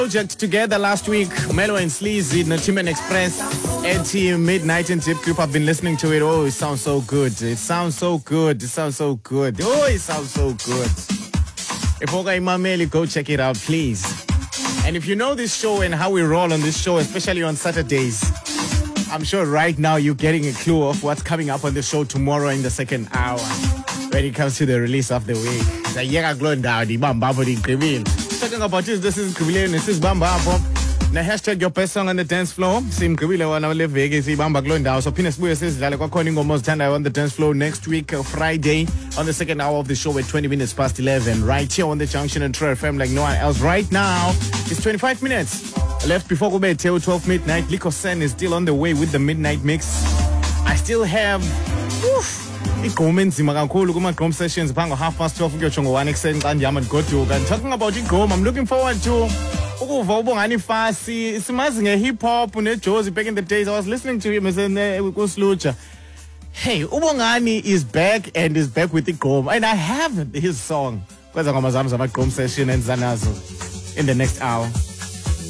Project together last week, Melo and Sleazy, Nachimen Express, Eddie, Midnight and Tip Group. I've been listening to it. Oh, it sounds so good. It sounds so good. It sounds so good. Oh, it sounds so good. If okay, Mameli, go check it out, please. And if you know this show and how we roll on this show, especially on Saturdays, I'm sure right now you're getting a clue of what's coming up on the show tomorrow in the second hour when it comes to the release of the week. Talking about this is Kribile, this is Bamba. Now hashtag your best song on the dance floor. Sim Kribile wana le Vegas Bamba Glonda. So Pines Buya says Lale Kwakoni almost done on the dance floor next week, Friday, on the second hour of the show at 20 minutes past 11. Right here on the junction and True FM like no one else. Right now, it's 25 minutes left before we be till 12 midnight. Liko Sen is still on the way with the midnight mix. I still have igqom enzima kakhulu kuma-gqom sessions phango 12:30 kuyotsho ngo-1 ekuseni xa ndihamba ndigoduka. And talking about igqom, I'm looking forward to ukuva ubungani Fasi simazi nge-hip hop neJozi. Back in the days I was listening to him kuSluja. Hey, ubungani is back and is back with igqom, and I have his song kweza ngoma zami zamagqom session and zanazo in the next hour.